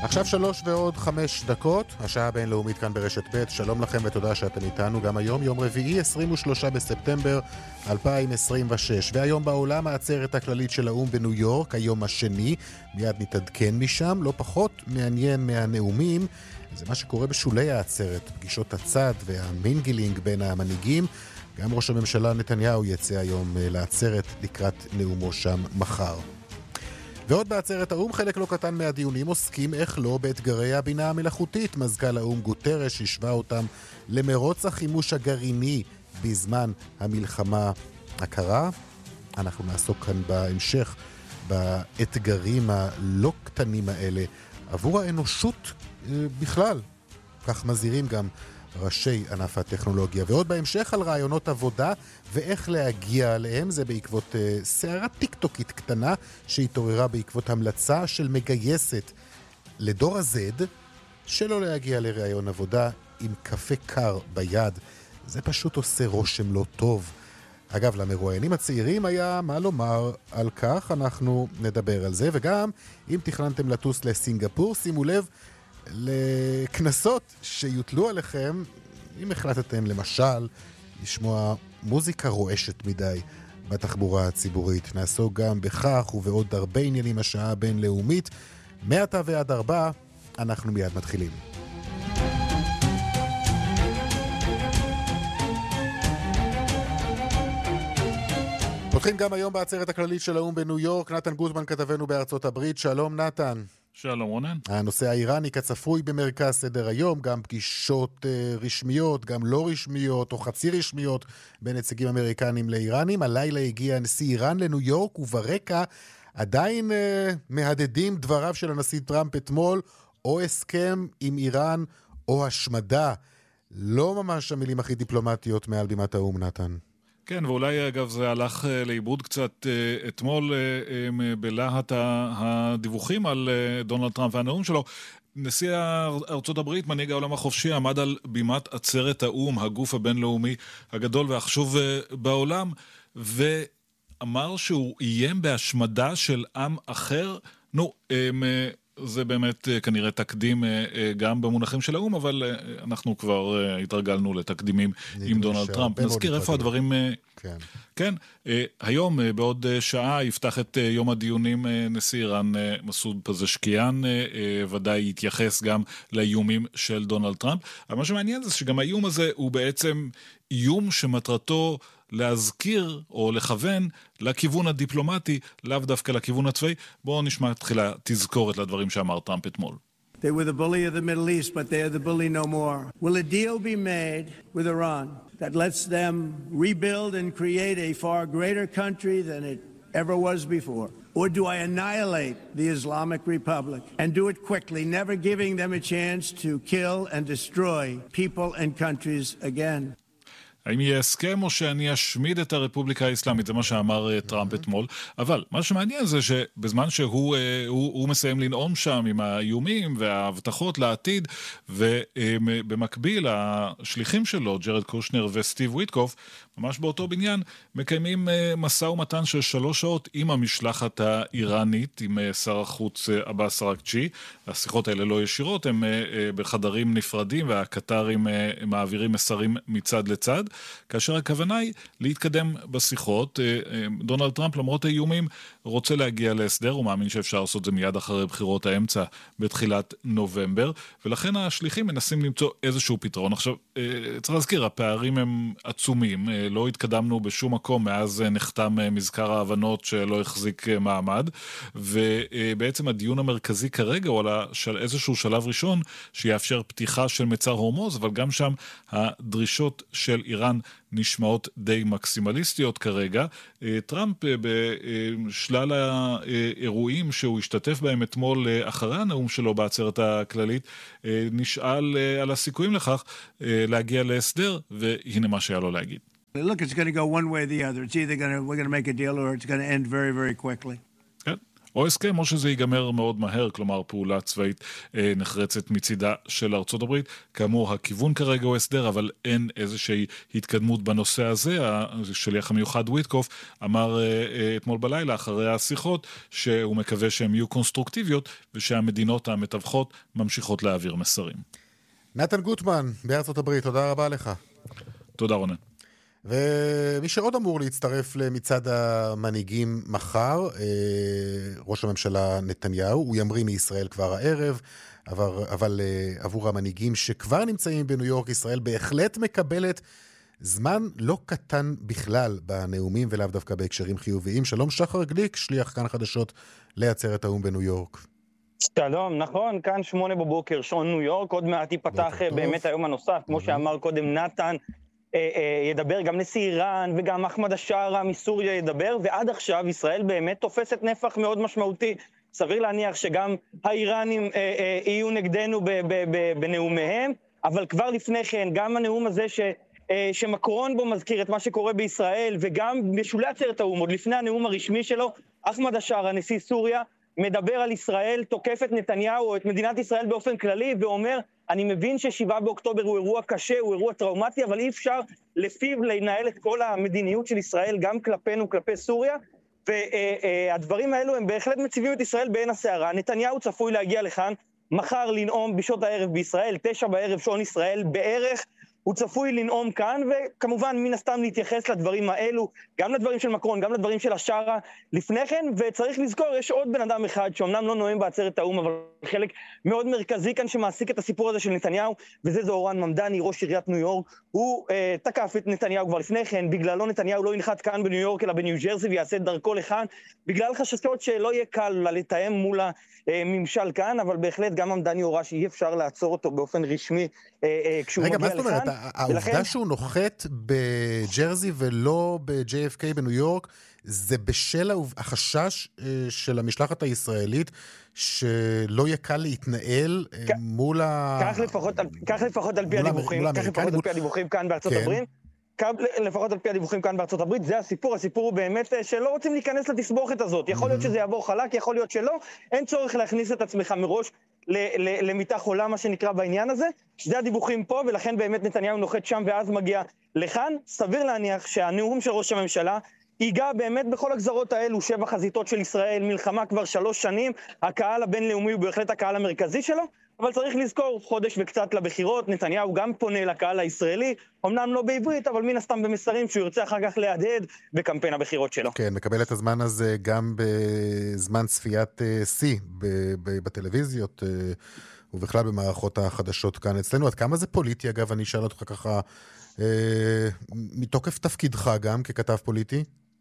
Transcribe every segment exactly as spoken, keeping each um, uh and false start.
עכשיו שלוש ועוד חמש דקות, השעה הבינלאומית כאן ברשת ב', שלום לכם ותודה שאתם איתנו גם היום, יום רביעי, עשרים ושלושה בספטמבר אלפיים עשרים ושש, והיום בעולם העצרת הכללית של האום בניו יורק, היום השני, מיד נתעדכן משם, לא פחות מעניין מהנאומים, זה מה שקורה בשולי העצרת, פגישות הצד והמינגלינג בין המנהיגים, גם ראש הממשלה נתניהו יצא היום לעצרת לקראת נאומו שם מחר. ועוד בעצרת האום חלק לא קטן מהדיונים עוסקים איך לא באתגרי הבינה המלאכותית. מזכ"ל האום גוטרש השווה אותם למרוץ החימוש הגרעיני בזמן המלחמה הקרה. אנחנו נעסוק כאן בהמשך באתגרים הלא קטנים האלה עבור האנושות בכלל. כך מזהירים גם ראשי ענף הטכנולוגיה. ועוד בהמשך על רעיונות עבודה ואיך להגיע עליהם, זה בעקבות uh, סערה טיקטוקית קטנה שהתעוררה בעקבות המלצה של מגייסת לדור ה-Z שלא להגיע לרעיון עבודה עם קפה קר ביד. זה פשוט עושה רושם לא טוב. אגב, למרואיינים הצעירים היה מה לומר על כך, אנחנו נדבר על זה, וגם אם תכננתם לטוס לסינגפור, שימו לב לכנסות שיוטלו עליכם אם החלטתם למשל לשמוע מוזיקה רועשת מדי בתחבורה הציבורית. נעסוק גם בכך ובעוד הרבה עניינים השעה הבינלאומית. מעתה ועד ארבע, אנחנו מיד מתחילים. פותחים גם היום בעצרת הכללית של האום בניו יורק. נתן גוטמן כתבנו בארצות הברית. שלום נתן. שלום רונן. הנושא האיראני כצפוי במרכז סדר היום, גם פגישות uh, רשמיות, גם לא רשמיות או חצי רשמיות בין נציגים אמריקנים לאיראנים. הלילה הגיע נשיא איראן לניו יורק, וברקע עדיין uh, מהדהדים דבריו של הנשיא טראמפ אתמול, או הסכם עם איראן או השמדה. לא ממש המילים הכי דיפלומטיות מעל בימת האום, נתן. כן, ואולי אגב זה הלך לאיבוד קצת אתמול בלהט הדיווחים על דונלד טראמפ והנאום שלו. נשיא ארצות הברית, מנהיג העולם החופשי, עמד על בימת עצרת האום, הגוף הבינלאומי הגדול והחשוב בעולם, ואמר שהוא איים בהשמדה של עם אחר. נו, זה באמת כנראה תקדים גם במונחים של האום, אבל אנחנו כבר התרגלנו לתקדימים עם דונלד טראמפ. נזכיר איפה הדברים... כן. כן, היום בעוד שעה יפתח את יום הדיונים נשיא איראן מסעוד פזשקיאן, ודאי יתייחס גם לאיומים של דונלד טראמפ. אבל מה שמעניין זה שגם האיום הזה הוא בעצם איום שמטרתו להזכיר או לכוון לכיוון הדיפלומטי, לאו דווקא לכיוון הצבאי. בואו נשמע תחילה תזכורת לדברים שאמר טראמפ אתמול. They were the bully of the Middle East, but they are the bully no more. Will a deal be made with Iran that lets them rebuild and create a far greater country than it ever was before? Or do I annihilate the Islamic Republic and do it quickly, never giving them a chance to kill and destroy people and countries again? האם יהיה הסכם או שאני אשמיד את הרפובליקה האסלאמית? זה מה שאמר טראמפ אתמול. אבל מה שמעניין זה שבזמן שהוא הוא, הוא מסיים לנאום שם עם האיומים וההבטחות לעתיד, ובמקביל השליחים שלו, ג'רד קושנר וסטיב ויטקוף, ממש באותו בניין, מקיימים מסע ומתן של שלוש שעות עם המשלחת האיראנית, עם שר החוץ עבאס אראגצ'י. השיחות האלה לא ישירות, הם בחדרים נפרדים, והקטרים מעבירים מסרים מצד לצד, כאשר הכוונה היא להתקדם בשיחות. דונלד טראמפ, למרות האיומים, רוצה להגיע להסדר, הוא מאמין שאפשר לעשות זה מיד אחרי בחירות האמצע בתחילת נובמבר, ולכן השליחים מנסים למצוא איזשהו פתרון. עכשיו, צריך להזכיר, הפערים הם עצומים, לא התקדמנו בשום מקום מאז נחתם מזכר ההבנות שלא החזיק מעמד, ובעצם הדיון המרכזי כרגע הוא על איזשהו שלב ראשון שיאפשר פתיחה של מצר הורמוז, אבל גם שם הדרישות של איראן נשמעות די מקסימליסטיות כרגע. טראמפ בשלל האירועים שהוא השתתף בהם אתמול אחרי הנאום שלו בעצרת הכללית, נשאל על הסיכויים לכך להגיע להסדר, והנה מה שהיה לו להגיד. Look, it's going to go one way or the other. It's either going to, we're going to make a deal or it's going to end very, very quickly. כן. או הסכם, או שזה ייגמר מאוד מהר, כלומר פעולה צבאית אה, נחרצת מצידה של ארצות הברית. כאמור, הכיוון כרגע הוא הסדר, אבל אין איזושהי התקדמות בנושא הזה. השליח המיוחד וויטקוף אמר אה, אה, אתמול בלילה, אחרי השיחות, שהוא מקווה שהן יהיו קונסטרוקטיביות, ושהמדינות המתווכות ממשיכות להעביר מסרים. נתן גוטמן, בארצות הברית, תודה רבה לך. תודה רונן. ומי שעוד אמור להצטרף למצד המנהיגים מחר, ראש הממשלה נתניהו, הוא ימריא מישראל כבר הערב, אבל, אבל עבור המנהיגים שכבר נמצאים בניו יורק, ישראל בהחלט מקבלת זמן לא קטן בכלל בנאומים ולאו דווקא בהקשרים חיוביים. שלום שחר גליק, שליח כאן חדשות לעצרת האו"ם בניו יורק. שלום, נכון, כאן שמונה בבוקר, שעון ניו יורק, עוד מעט ייפתח באמת היום הנוסף, כמו שאמר קודם נתן, ידבר גם נשיא איראן וגם אחמד השארה מסוריה ידבר, ועד עכשיו ישראל באמת תופסת נפח מאוד משמעותי. סביר להניח שגם האיראנים יהיו נגדנו בנאומיהם, אבל כבר לפני כן, גם הנאום הזה ש... שמקרון בו מזכיר את מה שקורה בישראל, וגם בשולי עצרת האו"ם, עוד לפני הנאום הרשמי שלו, אחמד השארה, נשיא סוריה, מדבר על ישראל, תוקף את נתניהו או את מדינת ישראל באופן כללי, ואומר, אני מבין ששבעה באוקטובר הוא אירוע קשה, הוא אירוע טראומטי, אבל אי אפשר לפיו לנהל את כל המדיניות של ישראל, גם כלפינו, כלפי סוריה, והדברים האלו הם בהחלט מציבים את ישראל בעין הסערה. נתניהו צפוי להגיע לכאן, מחר לנאום בשעות הערב בישראל, תשע בערב שעון ישראל בערך, הוא צפוי לנאום כאן, וכמובן מן הסתם להתייחס לדברים האלו, גם לדברים של מקרון, גם לדברים של השארה לפני כן, וצריך לזכור, יש עוד בן אדם אחד שאומנם לא נואם בעצרת האו"ם, אבל חלק מאוד מרכזי כאן שמעסיק את הסיפור הזה של נתניהו, וזה זוהרן ממדני, ראש עיריית ניו יורק. הוא אה, תקף את נתניהו כבר לפני כן, בגללו נתניהו לא ינחת כאן בניו יורק, אלא בניו ג'רזי, ויעשה את דרכו לכאן, בגלל חששות שלא יהיה קל לתאם מול הממשל כאן, אבל בהחלט גם ממדני הורה שאי אפשר לעצור אותו באופן רשמי אה, אה, כשהוא רגע, מגיע לכאן. העובדה ולכן... שהוא נוחת בג'רזי ולא ב-ג'יי אף קיי בניו יורק, זה בשל החשש של המשלחת הישראלית שלא יהיה קל להתנהל כ... מול ה... כך לפחות, כך לפחות על פי הדיווחים, כך לפחות על פי הדיווחים כאן בארצות כן. הברית. לפחות על פי הדיווחים כאן בארצות הברית, זה הסיפור, הסיפור הוא באמת שלא רוצים להיכנס לתסבוכת הזאת, יכול להיות שזה יעבור חלק, יכול להיות שלא, אין צורך להכניס את עצמך מראש למיטה חולה, מה שנקרא בעניין הזה, זה הדיווחים פה, ולכן באמת נתניהו נוחת שם ואז מגיע לכאן. סביר להניח שהנאום של ראש הממשלה ייגע באמת בכל הגזרות האלו, שבע חזיתות של ישראל, מלחמה כבר שלוש שנים, הקהל הבינלאומי הוא בהחלט הקהל המרכזי שלו, אבל צריך לזכור, חודש וקצת לבחירות, נתניהו גם פונה לקהל הישראלי, אמנם לא בעברית, אבל מן הסתם במסרים שהוא ירצה אחר כך להדהד בקמפיין הבחירות שלו. כן, מקבל את הזמן הזה גם בזמן צפיית שיא בטלוויזיות, ובכלל במערכות החדשות כאן אצלנו. עד כמה זה פוליטי, אגב, אני אשאל אותך ככה, מתוקף תפקידך גם ככתב פוליטי?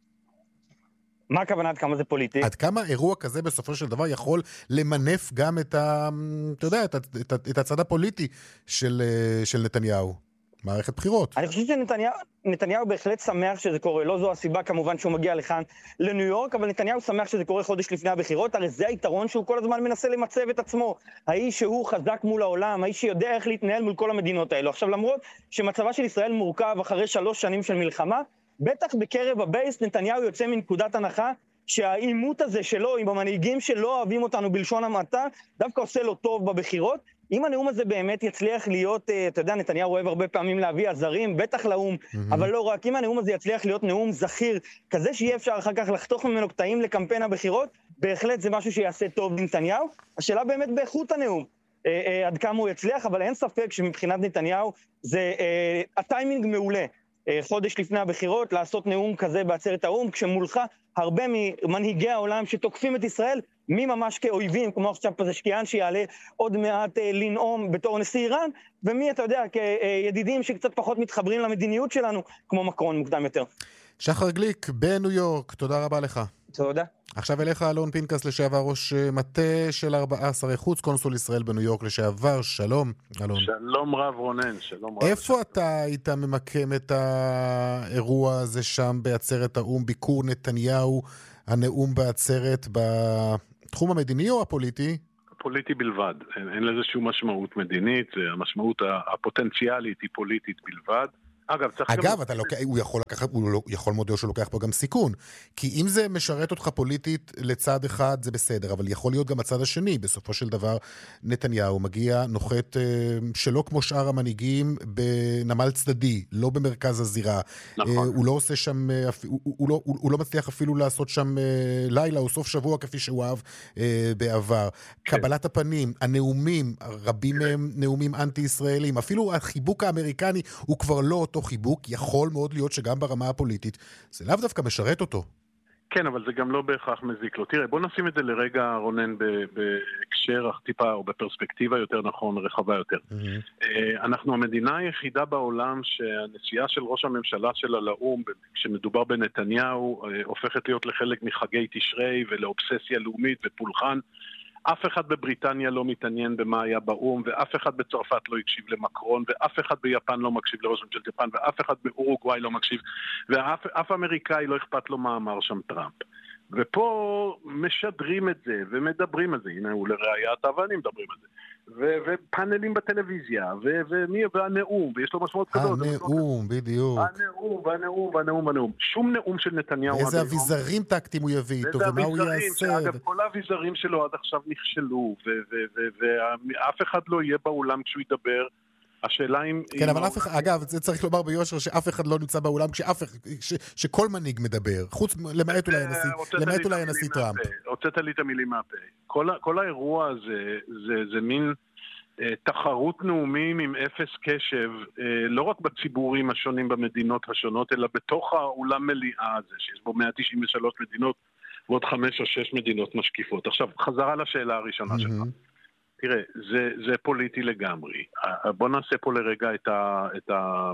מה הכוונה עד כמה זה פוליטי? עד כמה אירוע כזה בסופו של דבר יכול למנף גם את ה, אתה יודע, את, את, את הצד הפוליטי של, של נתניהו? מערכת בחירות. אני חושב שנתניהו נתניהו בהחלט שמח שזה קורה. לא זו הסיבה כמובן שהוא מגיע לכאן לניו יורק, אבל נתניהו שמח שזה קורה חודש לפני הבחירות. הרי זה היתרון שהוא כל הזמן מנסה למצב את עצמו. האיש שהוא חזק מול העולם, האיש שיודע איך להתנהל מול כל המדינות האלו. עכשיו למרות שמצבה של ישראל מורכב אחרי שלוש שנים של מלחמה, בטח בקרב הבייס נתניהו יוצא מנקודת הנחה שהאימות הזה שלו, עם המנהיגים שלא אוהבים אותנו בלשון המעטה, דווקא עושה לו טוב בבחירות. אם הנאום הזה באמת יצליח להיות, אתה יודע, נתניהו אוהב הרבה פעמים להביא עזרים, בטח לאום, mm-hmm. אבל לא רק, אם הנאום הזה יצליח להיות נאום זכיר, כזה שיהיה אפשר אחר כך לחתוך ממנו קטעים לקמפיין הבחירות, בהחלט זה משהו שיעשה טוב לנתניהו. השאלה באמת באיכות הנאום, אה, אה, עד כמה הוא יצליח, אבל אין ספק שמבחינת נתניהו זה אה, הטיימינג מעולה. חודש לפני הבחירות, לעשות נאום כזה בעצרת האו"ם, כשמולך הרבה ממנהיגי העולם שתוקפים את ישראל, מי ממש כאויבים, כמו עכשיו פזשקיאן שיעלה עוד מעט לנאום בתור נשיא איראן, ומי אתה יודע, כידידים שקצת פחות מתחברים למדיניות שלנו, כמו מקרון מוקדם יותר. שחר גליק, בניו יורק, תודה רבה לך. תודה. עכשיו אליך אלון פינקס, לשעבר ראש מטה של ארבעה שרי חוץ, קונסול ישראל בניו יורק לשעבר, שלום אלון. שלום רב רונן, שלום רב. איפה אתה היית ממקם את האירוע הזה שם בעצרת האו"ם, ביקור נתניהו, הנאום בעצרת, בתחום המדיני או הפוליטי? הפוליטי בלבד, אין, אין לזה שום משמעות מדינית, המשמעות הפוטנציאלית היא פוליטית בלבד. אגב, צריך אגב, גם... אתה לוקח, הוא יכול לקחת, הוא לא, יכול מודל שהוא לוקח פה גם סיכון. כי אם זה משרת אותך פוליטית לצד אחד, זה בסדר, אבל יכול להיות גם הצד השני. בסופו של דבר, נתניהו מגיע, נוחת אה, שלא כמו שאר המנהיגים בנמל צדדי, לא במרכז הזירה. נכון. אה, הוא לא עושה שם, אה, הוא, הוא, לא, הוא, הוא לא מצליח אפילו לעשות שם אה, לילה או סוף שבוע כפי שהוא אהב אה, בעבר. כן. קבלת הפנים, הנאומים, רבים מהם נאומים אנטי-ישראלים. אפילו החיבוק האמריקני הוא כבר לא אותו חיבוק, יכול מאוד להיות שגם ברמה הפוליטית זה לאו דווקא משרת אותו. כן, אבל זה גם לא בהכרח מזיק לו. תראה, בוא נשים את זה לרגע, רונן, בהקשר טיפה או בפרספקטיבה יותר נכון, רחבה יותר. Mm-hmm. אנחנו המדינה היחידה בעולם שהנסיעה של ראש הממשלה שלה לאום, כשמדובר בנתניהו, הופכת להיות לחלק מחגי תשרי ולאובססיה לאומית ופולחן. אף אחד בבריטניה לא מתעניין במה היה באום, ואף אחד בצרפת לא הקשיב למקרון, ואף אחד ביפן לא מקשיב לראש ממשלת יפן, ואף אחד באורוגוואי לא מקשיב, ואף אף אמריקאי לא אכפת לו מה אמר שם טראמפ. ופה משדרים את זה, ומדברים על זה, הנה הוא לראיית אבנים מדברים על זה, ו- ופאנלים בטלוויזיה, ו- ומי, והנאום, ויש לו משמעות כזאת. הנאום, בדיוק. הנאום, והנאום, והנאום, והנאום. שום נאום של נתניהו. איזה אביזרים טקטיים הוא יביא איתו, ומה הוא יעשה. אגב, כל האביזרים שלו עד עכשיו נכשלו, ואף אחד לא יהיה באולם כשהוא ידבר. השאלה אם... כן, אבל אף אחד, אגב, זה צריך לומר ביושר שאף אחד לא נמצא באולם כשכל מנהיג מדבר, חוץ למעט אולי הנשיא טראמפ. הוצאת לי את המילים מהפה. כל האירוע הזה, זה מין תחרות נאומים עם אפס קשב, לא רק בציבורים השונים במדינות השונות, אלא בתוך האולם מליאה הזה, שיש בו מאה תשעים ושלוש מדינות, ועוד חמש או שש מדינות משקיפות. עכשיו, חזרה לשאלה הראשונה שלך. תראה, זה, זה פוליטי לגמרי. בוא נעשה פה לרגע את, ה, את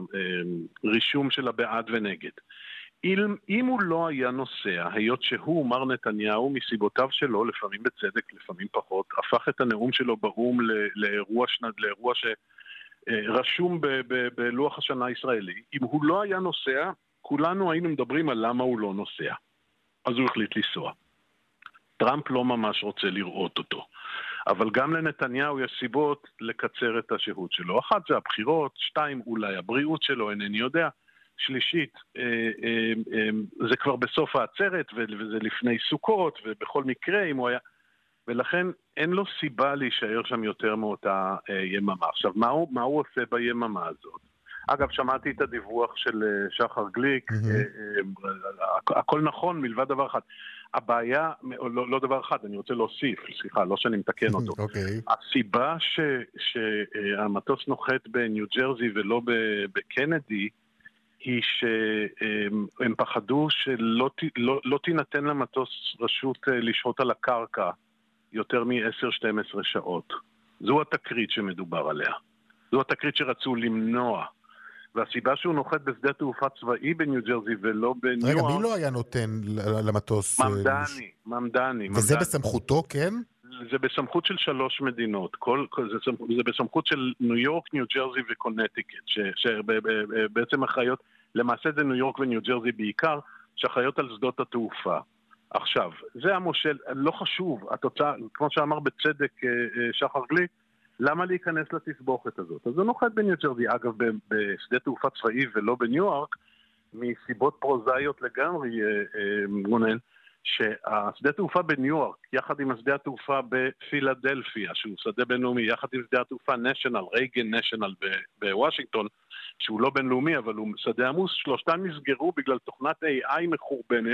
הרישום של הבעד ונגד. אם, אם הוא לא היה נוסע, היות שהוא, מר נתניהו, מסיבותיו שלו, לפעמים בצדק, לפעמים פחות, הפך את הנאום שלו באום ל, לאירוע שנת, לאירוע שרשום ב, ב, בלוח השנה הישראלי. אם הוא לא היה נוסע, כולנו היינו מדברים על למה הוא לא נוסע. אז הוא החליט לנסוע. טראמפ לא ממש רוצה לראות אותו. אבל גם לנתניהו יש סיבות לקצר את השהות שלו. אחת זה הבחירות, שתיים אולי הבריאות שלו, אינני יודע. שלישית, זה כבר בסוף העצרת וזה לפני סוכות, ובכל מקרה אם הוא היה... ולכן אין לו סיבה להישאר שם יותר מאותה יממה. עכשיו, מה הוא, מה הוא עושה ביממה הזאת? אגב, שמעתי את הדיווח של שחר גליק, mm-hmm. הכל נכון מלבד דבר אחד. הבעיה, לא, לא דבר אחד, אני רוצה להוסיף, סליחה, לא שאני מתקן אותו. Okay. הסיבה ש, שהמטוס נוחת בניו ג'רזי ולא בקנדי, היא שהם פחדו שלא לא, לא תינתן למטוס רשות לשהות על הקרקע יותר מ-עשר שתים עשרה שעות. זו התקרית שמדובר עליה. זו התקרית שרצו למנוע. והסיבה שהוא נוחת בשדה תעופה צבאי בניו ג'רזי ולא בניו... רגע, מי לא היה נותן למטוס? ממדני, ממדני. וזה בסמכותו, כן? זה בסמכות של שלוש מדינות. כל, זה, זה בסמכות של ניו יורק, ניו ג'רזי וקונטיקט, שבעצם אחראיות, למעשה זה ניו יורק וניו ג'רזי בעיקר, שאחראיות על שדות התעופה. עכשיו, זה המושל, לא חשוב, התוצאה, כמו שאמר בצדק שחר גליק, למה להיכנס לתסבוכת הזאת? אז זה נוחת בניו ג'רזי, אגב, בשדה תעופה צבאי ולא בניו יורק, מסיבות פרוזאיות לגמרי, גונן, שהשדה תעופה בניו יורק, יחד עם השדה התעופה בפילדלפיה, שהוא שדה בינלאומי, יחד עם שדה התעופה נשיונל, רייגן נשיונל בוושינגטון, שהוא לא בינלאומי, אבל הוא שדה עמוס, שלושתן נסגרו בגלל תוכנת איי איי מחורבנת,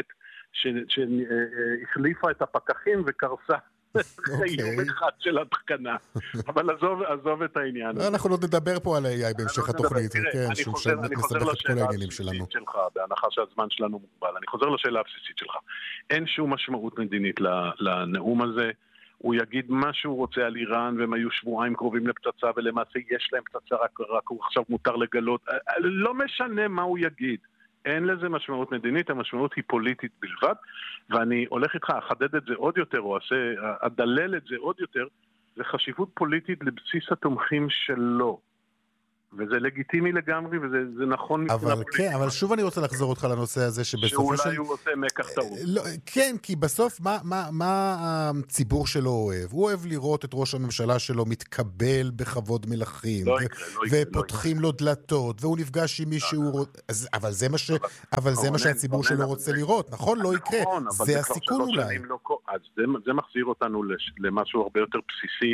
שהחליפה את הפקחים וקרסה. יום אחד של התחקנה. אבל עזוב, עזוב את העניין. אנחנו לא נדבר פה על ה-איי איי בהמשך התוכנית. אני חוזר לשאלה הבסיסית שלך, בהנחה שהזמן שלנו מוגבל. אני חוזר לשאלה הבסיסית שלך. אין שום משמעות מדינית לנאום הזה. הוא יגיד מה שהוא רוצה על איראן, והם היו שבועיים קרובים לפצצה, ולמעשה יש להם פצצה, רק עכשיו מותר לגלות. לא משנה מה הוא יגיד. אין לזה משמעות מדינית, המשמעות היא פוליטית בלבד, ואני הולך איתך, אחדד את זה עוד יותר, או אעשה, אדלל את זה עוד יותר, זה חשיבות פוליטית לבסיס התומכים שלו. וזה לגיטימי לגמרי, וזה נכון. אבל כן, אבל שוב אני רוצה לחזור אותך לנושא הזה, שבסופו של... שאולי הוא עושה מקח טעות. כן, כי בסוף מה הציבור שלו אוהב? הוא אוהב לראות את ראש הממשלה שלו מתקבל בכבוד מלכים, ופותחים לו דלתות, והוא נפגש עם מישהו, אבל זה מה שהציבור שלו רוצה לראות, נכון? לא יקרה, זה הסיכון אולי. אז זה מחזיר אותנו למשהו הרבה יותר בסיסי,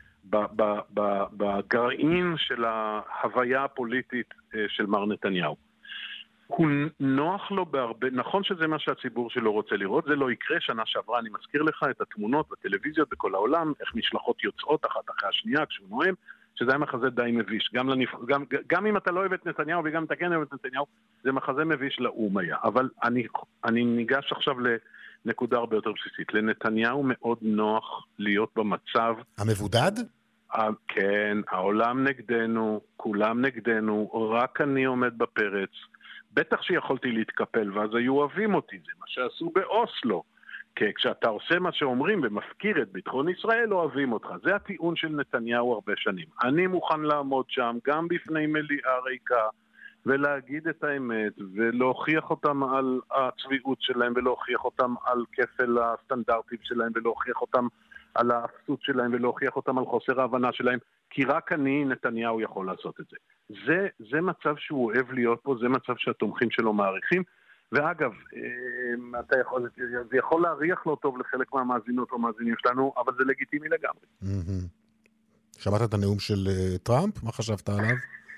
בגרעין של ההוויה הפוליטית של מר נתניהו. הוא נוח לו בהרבה, נכון שזה מה שהציבור שלו רוצה לראות, זה לא יקרה. שנה שעברה אני מזכיר לך את התמונות בטלוויזיות בכל העולם, איך משלחות יוצאות אחת אחרי השנייה כשהוא נואם, שזה היה מחזה די מביש. גם, לנפ... גם, גם אם אתה לא אוהב את נתניהו וגם אתה כן אוהב את נתניהו, זה מחזה מביש לאום היה. אבל אני, אני ניגש עכשיו לנקודה הרבה יותר בסיסית. לנתניהו מאוד נוח להיות במצב... המבודד? כן, העולם נגדנו, כולם נגדנו, רק אני עומד בפרץ. בטח שיכולתי להתקפל, ואז היו אוהבים אותי. זה מה שעשו באוסלו. כי כשאתה עושה מה שאומרים ומפקיר את ביטחון ישראל, אוהבים אותך. זה הטיעון של נתניהו הרבה שנים. אני מוכן לעמוד שם, גם בפני מליאה ריקה, ולהגיד את האמת, ולהוכיח אותם על הצביעות שלהם, ולהוכיח אותם על כפל הסטנדרטים שלהם, ולהוכיח אותם על האפסות שלהם, ולהוכיח אותם על חוסר ההבנה שלהם, כי רק אני, נתניהו, יכול לעשות את זה. זה, זה מצב שהוא אוהב להיות פה, זה מצב שהתומכים שלו מעריכים, ואגב, אתה יכול, זה יכול להריח לא טוב לחלק מהמאזינות או מאזינים שלנו, אבל זה לגיטימי לגמרי. שמעת את הנאום של טראמפ? מה חשבת עליו?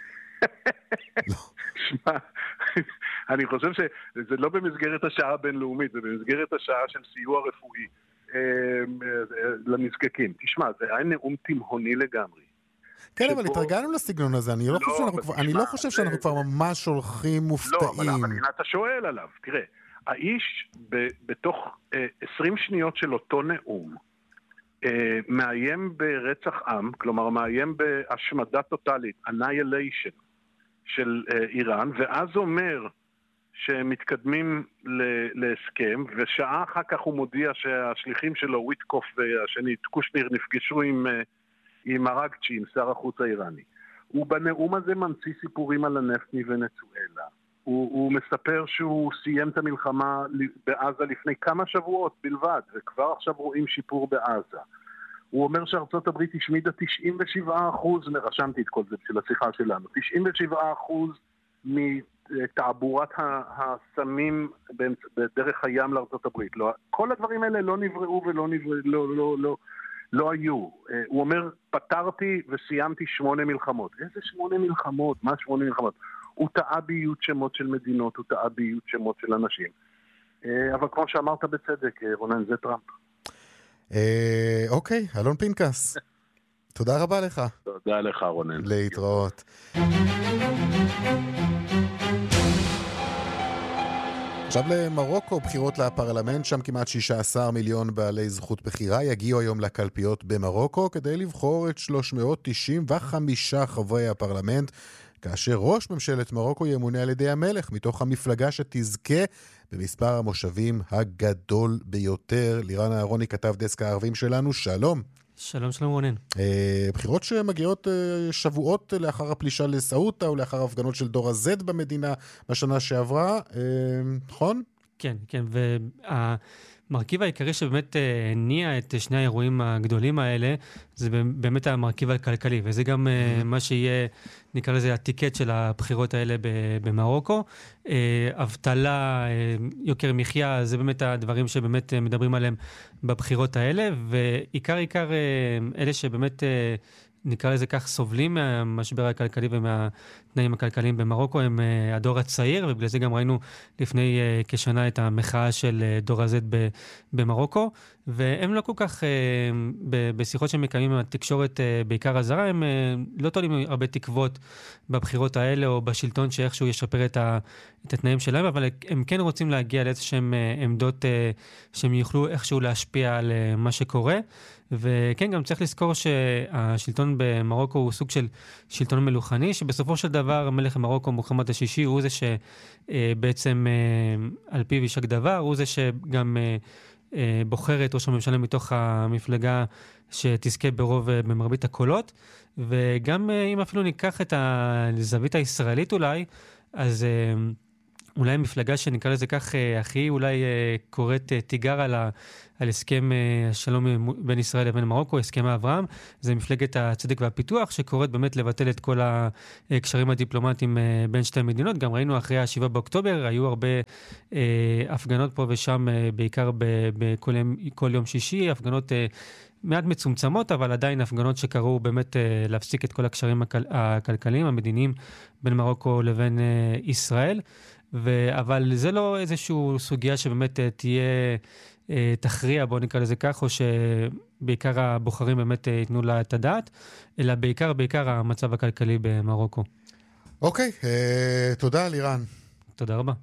שמע, אני חושב שזה לא במסגרת השעה הבינלאומית, זה במסגרת השעה של סיוע רפואי לנזקקים. תשמע, זה היה נאום תימהוני לגמרי. כן, אבל התרגלנו לסגנון הזה, אני לא חושב שאנחנו כבר ממש הולכים מופתעים. לא, אבל אתה שואל עליו, תראה, האיש בתוך עשרים שניות של אותו נאום, מאיים ברצח עם, כלומר מאיים בהשמדה טוטלית, annihilation של איראן, ואז אומר שמתקדמים להסכם, ושעה אחר כך הוא מודיע שהשליחים שלו, וויטקוף והשני, קושניר, נפגשו עם... עם הרגצ'י, עם שר החוץ האיראני. הוא בנאום הזה ממציא סיפורים על הנפט מוונצואלה. הוא, הוא מספר שהוא סיים את המלחמה בעזה לפני כמה שבועות בלבד, וכבר עכשיו רואים שיפור בעזה. הוא אומר שארצות הברית השמידה תשעים ושבעה אחוז, רשמתי את כל זה של השיחה שלנו, תשעים ושבעה אחוז מתעבורת הסמים בדרך הים לארצות הברית. לא, כל הדברים האלה לא נבראו ולא נבראו, לא, לא, לא. לא היו. הוא אומר, פתרתי וסיימתי שמונה מלחמות. איזה שמונה מלחמות? מה שמונה מלחמות? הוא טעה באיות שמות של מדינות, הוא טעה באיות שמות של אנשים. אבל כמו שאמרת בצדק, רונן, זה טראמפ. אוקיי, אלון פינקס. תודה רבה לך. תודה לך, רונן. להתראות. עכשיו למרוקו, בחירות לפרלמנט, שם כמעט שישה עשר מיליון בעלי זכות בחירה יגיעו היום לקלפיות במרוקו כדי לבחור את שלוש מאות תשעים וחמישה חברי הפרלמנט, כאשר ראש ממשלת מרוקו ימונה על ידי המלך מתוך המפלגה שתזכה במספר המושבים הגדול ביותר. לירן אהרוני, כתב דסק הערבים שלנו, שלום. שלום שלום רונן. בחירות שמגיעות שבועות לאחר הפלישה לסעודה או לאחר הפגנות של דור הזד במדינה בשנה שעברה, נכון? כן, כן, והמרכיב העיקרי שבאמת הניע את שני האירועים הגדולים האלה, זה באמת המרכיב הכלכלי, וזה גם מה שיהיה, נקרא לזה, הטיקט של הבחירות האלה במרוקו. אבטלה, יוקר מחיה, זה באמת הדברים שבאמת מדברים עליהם בבחירות האלה, ועיקר עיקר אלה שבאמת נקרא לזה כך סובלים מהמשבר הכלכלי ומהתנאים הכלכליים במרוקו הם הדור הצעיר, ובגלל זה גם ראינו לפני כשנה את המחאה של דור הזד במרוקו, והם לא כל כך, בשיחות שהם מקיימים עם התקשורת בעיקר הזרה, הם לא תולים הרבה תקוות בבחירות האלה או בשלטון שאיכשהו ישפר את, ה, את התנאים שלהם, אבל הם כן רוצים להגיע לאיזשהם עמדות שהם יוכלו איכשהו להשפיע על מה שקורה, וכן, גם צריך לזכור שהשלטון במרוקו הוא סוג של שלטון מלוכני, שבסופו של דבר מלך מרוקו מוחמד השישי הוא זה שבעצם על פיו יישק דבר, הוא זה שגם בוחרת ראש הממשלה מתוך המפלגה שתזכה ברוב במרבית הקולות, וגם אם אפילו ניקח את הזווית הישראלית אולי, אז אולי המפלגה שנקרא לזה כך, הכי אולי קוראת תיגר על, ה, על הסכם השלום בין ישראל לבין מרוקו, הסכם האברהם, זה מפלגת הצדק והפיתוח, שקוראת באמת לבטל את כל הקשרים הדיפלומטיים בין שתי מדינות. גם ראינו אחרי השבעה באוקטובר, היו הרבה אה, הפגנות פה ושם, אה, בעיקר ב- בכל יום, כל יום שישי, הפגנות אה, מעט מצומצמות, אבל עדיין הפגנות שקראו באמת אה, להפסיק את כל הקשרים הכל, הכלכליים, המדיניים, בין מרוקו לבין אה, ישראל. ו- אבל זה לא איזושהי סוגיה שבאמת uh, תהיה, uh, תכריע, בוא נקרא לזה כך, או שבעיקר הבוחרים באמת uh, ייתנו לה את הדעת, אלא בעיקר, בעיקר המצב הכלכלי במרוקו. אוקיי, okay, uh, תודה לירן. תודה רבה.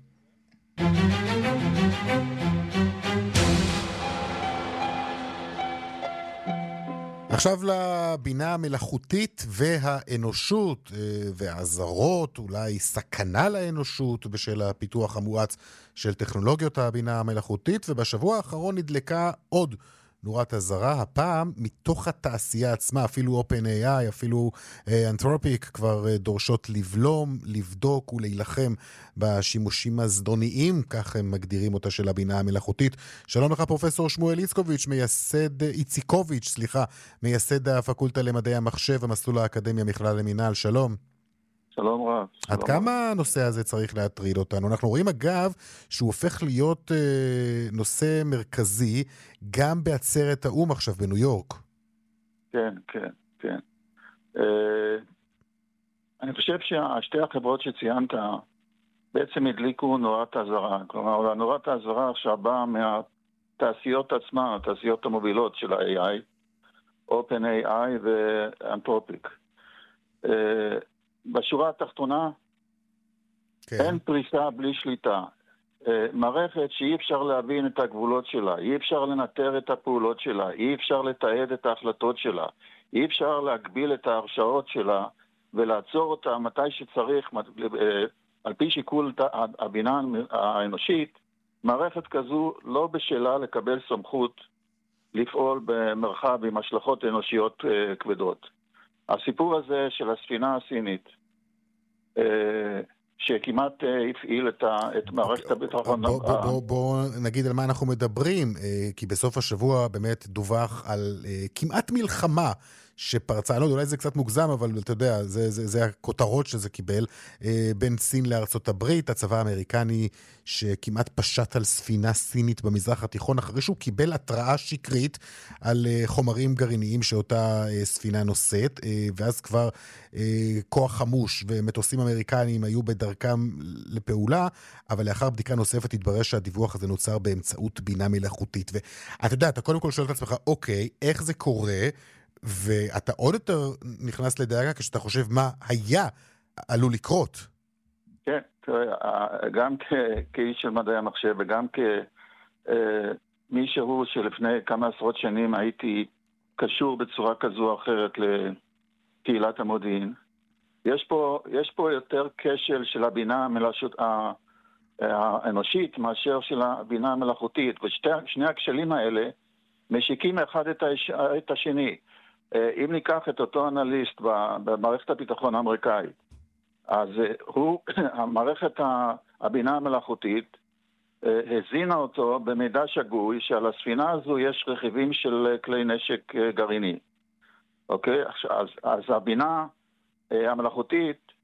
עכשיו לבינה המלאכותית והאנושות והעזרות, אולי סכנה לאנושות בשל הפיתוח המואץ של טכנולוגיות הבינה המלאכותית, ובשבוע האחרון נדלקה עוד נורת אזהרה, הפעם מתוך התעשייה עצמה, אפילו OpenAI, אפילו אנתרופיק כבר דורשות לבלום, לבדוק ולהילחם בשימושים הזדוניים, כך הם מגדירים אותה, של הבינה המלאכותית. שלום לך פרופסור שמואל איצקוביץ', מייסד, איציקוביץ', סליחה, מייסד הפקולטה למדעי המחשב, המסלול האקדמי המכללה למינהל. שלום. שלום רב. עד כמה הנושא הזה צריך להטריד אותנו? אנחנו רואים אגב שהוא הופך להיות אה, נושא מרכזי גם בעצרת האום עכשיו בניו יורק. כן, כן, כן. אה, אני חושב ששתי החברות שציינת בעצם הדליקו נורת אזהרה. כלומר, נורת האזהרה עכשיו באה מהתעשיות עצמן, התעשיות המובילות של ה-איי איי, OpenAI ואנתרופיק. אה, בשורה התחתונה, כן. אין פריסה בלי שליטה. מערכת שאי אפשר להבין את הגבולות שלה, אי אפשר לנטר את הפעולות שלה, אי אפשר לתעד את ההחלטות שלה, אי אפשר להגביל את ההרשאות שלה ולעצור אותה מתי שצריך, על פי שיקול הבינה האנושית. מערכת כזו לא בשלה לקבל סמכות לפעול במרחב עם השלכות אנושיות כבדות. הסיפור הזה של הספינה הסינית, שכמעט הפעיל את מערכת הביטחון. בוא נגיד על מה אנחנו מדברים, כי בסוף השבוע באמת דווח על כמעט מלחמה שפרצה, לא, אולי זה קצת מוגזם, אבל אתה יודע, זה, זה, זה הכותרות שזה קיבל, בין סין לארצות הברית, הצבא האמריקני שכמעט פשט על ספינה סינית במזרח התיכון, אחרי שהוא קיבל התראה שקרית על חומרים גרעיניים שאותה ספינה נושאת, ואז כבר כוח חמוש ומטוסים אמריקניים היו בדרכם לפעולה, אבל לאחר בדיקה נוספת התברר שהדיווח הזה נוצר באמצעות בינה מלאכותית. ואתה יודע, אתה קודם כל שואל את עצמך, אוקיי, איך זה קורה? ואתה עוד יותר נכנס לדאגה כשאתה חושב מה היה עלול לקרות. כן, גם כאיש של מדעי המחשב וגם כמישהו שלפני כמה עשרות שנים הייתי קשור בצורה כזו או אחרת לקהילת המודיעין, יש פה, יש פה יותר כשל של הבינה המלאכותית, האנושית מאשר של הבינה המלאכותית, ושני הכשלים האלה משיקים אחד את, הש... את השני. אם ניקח את אותו אנליסט במערכת הביטחון האמריקאית, אז הוא, המערכת הבינה המלאכותית הזינה אותו במידע שגוי שעל הספינה הזו יש רכיבים של כלי נשק גרעיני. אוקיי? אז, אז הבינה המלאכותית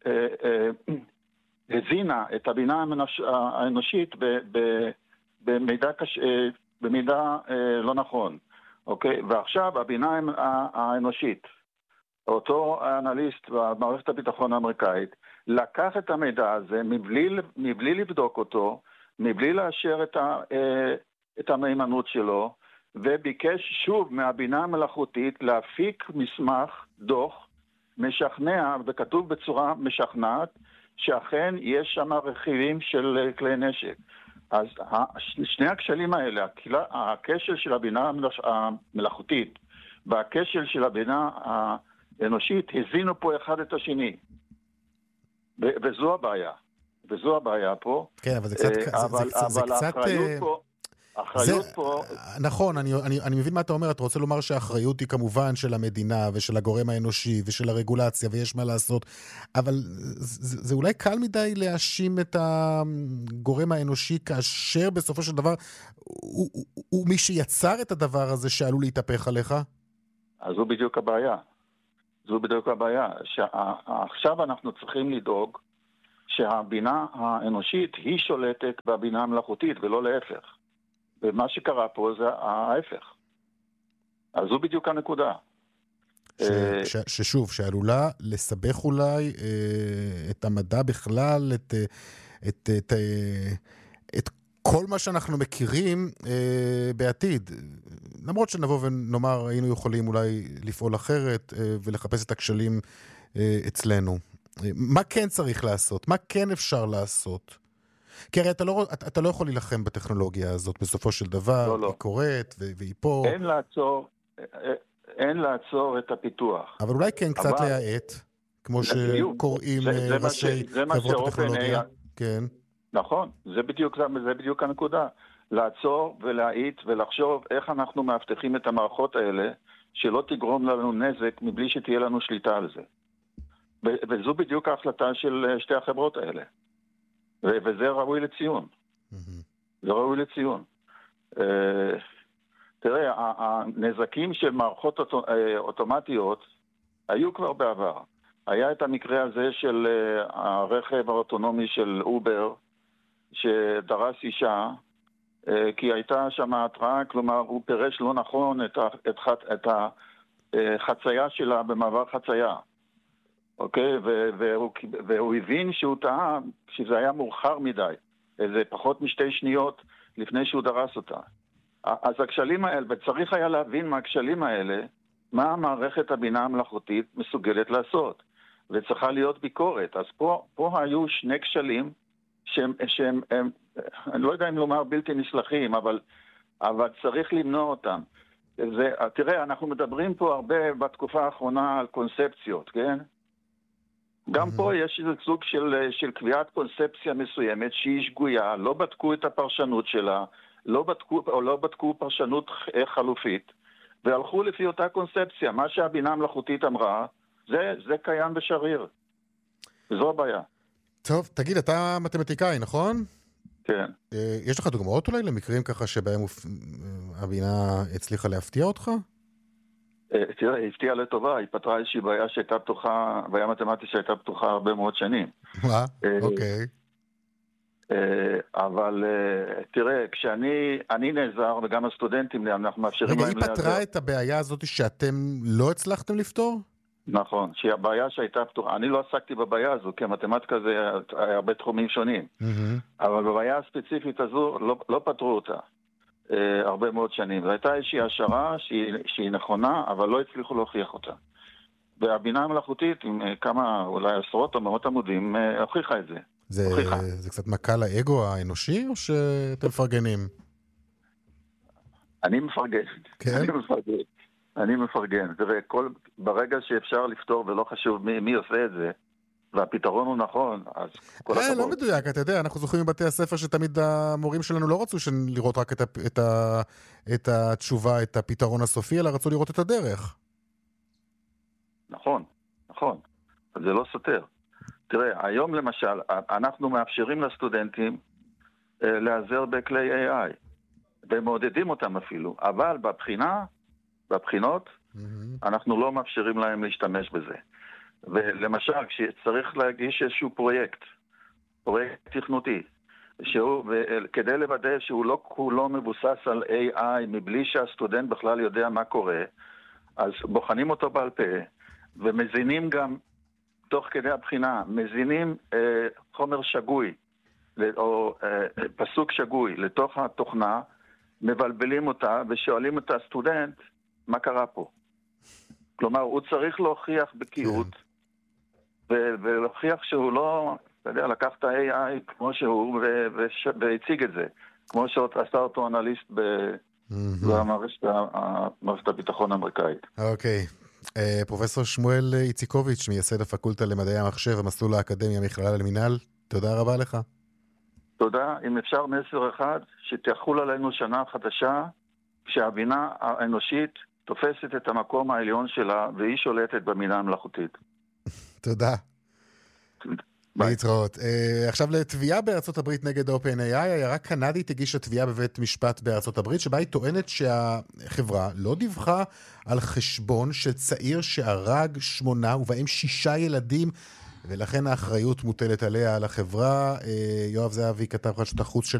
הזינה את הבינה האנושית במידע, קש... במידע לא נכון. אוקיי, ועכשיו הבינה האנושית, אותו האנליסט במערכת הביטחון האמריקאית, לקח את המידע הזה מבלי, מבלי לבדוק אותו, מבלי לאשר את, ה, את המהימנות שלו, וביקש שוב מהבינה המלאכותית להפיק מסמך, דוח, משכנע, וכתוב בצורה משכנעת, שאכן יש שם רכיבים של כלי נשק. אז שני הכשלים האלה, הכשל של הבינה המלאכותית והכשל של הבינה האנושית, הזינו פה אחד את השני. וזו הבעיה. וזו הבעיה פה. כן, אבל זה קצת... אבל, זה, זה, אבל זה קצת... האחריות פה... האחריות פה... נכון, אני, אני, אני מבין מה אתה אומר, אתה רוצה לומר שהאחריות היא כמובן של המדינה ושל הגורם האנושי ושל הרגולציה ויש מה לעשות, אבל זה, זה אולי קל מדי להאשים את הגורם האנושי כאשר בסופו של דבר הוא, הוא, הוא, הוא מי שיצר את הדבר הזה שעלול להתהפך עליך? אז זו בדיוק הבעיה. זו בדיוק הבעיה. שעכשיו אנחנו צריכים לדאוג שהבינה האנושית היא שולטת בבינה המלאכותית ולא להפך. ומה שקרה פה זה ההפך. אז זו בדיוק הנקודה. ש, ש, ששוב, שעלולה לסבך אולי אה, את המדע בכלל, את, את, את, את כל מה שאנחנו מכירים אה, בעתיד. למרות שנבוא ונאמר, היינו יכולים אולי לפעול אחרת אה, ולחפש את הכשלים אה, אצלנו. מה כן צריך לעשות? מה כן אפשר לעשות? כי הרי אתה לא, אתה, אתה לא יכול להילחם בטכנולוגיה הזאת בסופו של דבר, לא, לא. היא קורית והיא פה. אין לעצור, אין לעצור את הפיתוח. אבל אולי כן קצת אבל... להעט, כמו שקוראים ראשי חברות הטכנולוגיה. כן. נכון, זה בדיוק, זה בדיוק הנקודה. לעצור ולהעיט ולחשוב איך אנחנו מאבטחים את המערכות האלה, שלא תגרום לנו נזק מבלי שתהיה לנו שליטה על זה. וזו בדיוק ההחלטה של שתי החברות האלה. וזה ראוי לציון. זה ראוי לציון. תראה, הנזקים של מערכות אוטומטיות היו כבר בעבר. היה את המקרה הזה של הרכב האוטונומי של אובר, שדרס אישה, כי הייתה שם התראה, כלומר הוא פירש לא נכון את, את, את החצייה שלה במעבר חצייה. אוקיי? והוא, והוא הבין שהוא טעה, שזה היה מאוחר מדי. איזה פחות משתי שניות לפני שהוא דרס אותה. אז הכשלים האלה, וצריך היה להבין מה הכשלים האלה, מה המערכת הבינה המלאכותית מסוגלת לעשות. וצריכה להיות ביקורת. אז פה, פה היו שני כשלים שהם, שהם הם, אני לא יודע אם לומר בלתי נסלחים, אבל, אבל צריך למנוע אותם. זה, תראה, אנחנו מדברים פה הרבה בתקופה האחרונה על קונספציות, כן? גם mm-hmm. פה יש איזה סוג של, של קביעת קונספציה מסוימת שהיא שגויה, לא בדקו את הפרשנות שלה, לא בדקו, או לא בדקו פרשנות חלופית, והלכו לפי אותה קונספציה. מה שהבינה המלאכותית אמרה, זה, זה קיים בשריר. וזו הבעיה. טוב, תגיד, אתה מתמטיקאי, נכון? כן. יש לך דוגמאות אולי למקרים ככה שבהם הבינה הצליחה להפתיע אותך? תראה, היא הפתיעה לטובה, היא פתרה איזושהי בעיה שהייתה פתוחה, בעיה מתמטית שהייתה פתוחה הרבה מאוד שנים. מה? אוקיי. אבל תראה, כשאני אני נעזר, וגם הסטודנטים, אנחנו מאפשרים להם לעזר. רגע, היא פתרה את הבעיה הזאת שאתם לא הצלחתם לפתור? נכון, שהבעיה שהייתה פתוחה, אני לא עסקתי בבעיה הזו, כי המתמטיקה זה הרבה תחומים שונים. אבל בבעיה הספציפית הזו לא, לא פתרו אותה. הרבה מאוד שנים. זו הייתה איזושהי השערה שהיא, שהיא נכונה, אבל לא הצליחו להוכיח אותה. והבינה המלאכותית, עם כמה, אולי עשרות או מאות עמודים, הוכיחה את זה. זה, זה קצת מכה לאגו האנושי, או שאתם מפרגנים? אני מפרגן. כן? אני מפרגן. אני מפרגן. תראה, כל, ברגע שאפשר לפתור, ולא חשוב מי, מי עושה את זה, והפתרון הוא נכון, אז כל הכבוד. לא מדויק, אתה יודע, אנחנו זוכרים בבתי הספר שתמיד המורים שלנו לא רצו לראות רק את, ה, את, ה, את התשובה, את הפתרון הסופי, אלא רצו לראות את הדרך. נכון, נכון. זה לא סותר. תראה, היום למשל, אנחנו מאפשרים לסטודנטים להיעזר בכלי איי איי, ומעודדים אותם אפילו, אבל בבחינה, בבחינות, mm-hmm. אנחנו לא מאפשרים להם להשתמש בזה. ולמשל, כשצריך להגיש איזשהו פרויקט, פרויקט תכנותי, שהוא, כדי לוודא שהוא לא כולו מבוסס על איי איי, מבלי שהסטודנט בכלל יודע מה קורה, אז בוחנים אותו בעל פה, ומזינים גם, תוך כדי הבחינה, מזינים אה, חומר שגוי, או אה, פסוק שגוי, לתוך התוכנה, מבלבלים אותה, ושואלים את הסטודנט, מה קרה פה? כלומר, הוא צריך להוכיח בקיאות, ולהוכיח שהוא לא, אתה יודע, לקח את ה-איי איי כמו שהוא, והציג את זה, כמו שעשה אותו אנליסט במערכת הביטחון האמריקאית. אוקיי. פרופסור שמואל איציקוביץ', מייסד הפקולטה למדעי המחשב, המסלול האקדמי המכללה למינהל, תודה רבה לך. תודה. אם אפשר מסר אחד, שתחול עלינו שנה חדשה, כשהבינה האנושית תופסת את המקום העליון שלה, והיא שולטת במינה המלאכותית. תודה. להתראות. Uh, עכשיו לתביעה בארצות הברית נגד OpenAI, העיירה קנדית הגישה תביעה בבית משפט בארצות הברית, שבה היא טוענת שהחברה לא דיווחה על חשבון של צעיר שהרג שמונה ובהם שישה ילדים, ולכן האחריות מוטלת עליה על החברה. Uh, יואב זהבי, כתב רשת החוץ של